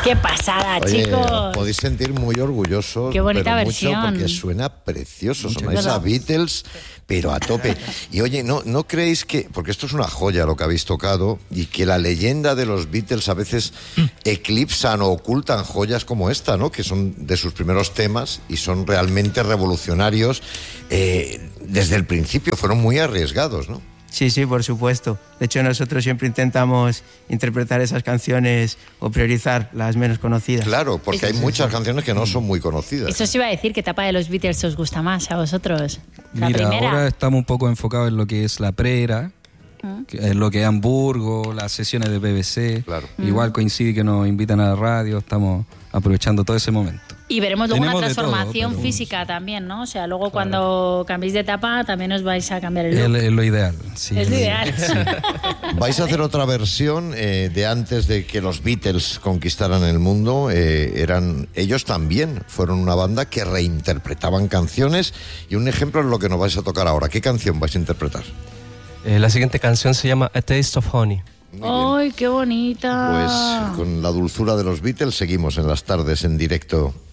¡Qué pasada, Oye, chicos! os podéis sentir muy orgullosos. ¡Qué bonita pero versión! Mucho porque suena precioso, Mucho sonáis a verdad. Beatles, pero a tope. Y oye, ¿no creéis que, porque esto es una joya lo que habéis tocado, y que la leyenda de los Beatles a veces eclipsan o ocultan joyas como esta, ¿no? Que son de sus primeros temas y son realmente revolucionarios desde el principio, fueron muy arriesgados, ¿no? Sí, sí, por supuesto. De hecho, nosotros siempre intentamos interpretar esas canciones o priorizar las menos conocidas. Claro, porque hay muchas canciones que no son muy conocidas. Eso os iba a decir, ¿qué etapa de los Beatles os gusta más a vosotros? La Mira, primera. ahora estamos un poco enfocados en lo que es la pre-era, en lo que es Hamburgo, las sesiones de BBC. Claro. Igual coincide que nos invitan a la radio, estamos aprovechando todo ese momento. Y veremos luego una Tenemos de todo, transformación pero- física también, ¿no? O sea, luego cuando cambiéis de etapa también os vais a cambiar el look. Es lo ideal. Sí, Es lo ideal. Vais a hacer otra versión de antes de que los Beatles conquistaran el mundo. Ellos también fueron una banda que reinterpretaban canciones, y un ejemplo es lo que nos vais a tocar ahora. ¿Qué canción vais a interpretar? La siguiente canción se llama A Taste of Honey. ¡Ay, qué bonita! Pues con la dulzura de los Beatles seguimos en las tardes en directo